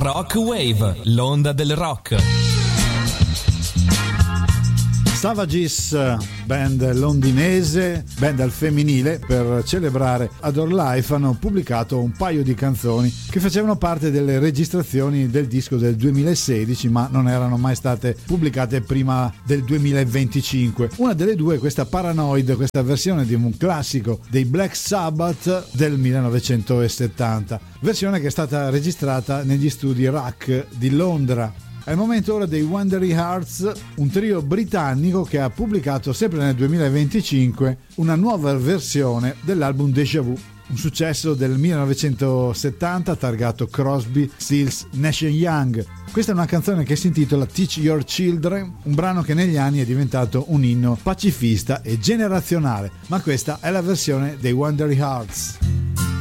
Rock Wave, l'onda del rock. Savages, band londinese, band al femminile, per celebrare Adore Life hanno pubblicato un paio di canzoni che facevano parte delle registrazioni del disco del 2016, ma non erano mai state pubblicate prima del 2025. Una delle due è questa Paranoid, questa versione di un classico dei Black Sabbath del 1970, versione che è stata registrata negli studi RAK di Londra. È il momento ora dei Wandering Hearts, un trio britannico che ha pubblicato sempre nel 2025 una nuova versione dell'album Déjà Vu, un successo del 1970 targato Crosby, Stills, Nash Young. Questa è una canzone che si intitola Teach Your Children, un brano che negli anni è diventato un inno pacifista e generazionale, ma questa è la versione dei Wandering Hearts.